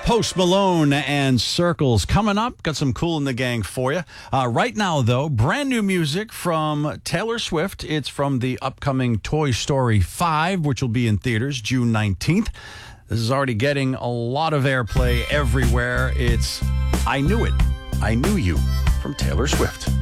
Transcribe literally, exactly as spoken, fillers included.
Post Malone and Circles coming up. Got some Cool in the Gang for you. Uh, right now, though, brand new music from Taylor Swift. It's from the upcoming Toy Story five, which will be in theaters June nineteenth. This is already getting a lot of airplay everywhere. It's I Knew It, I Knew You from Taylor Swift.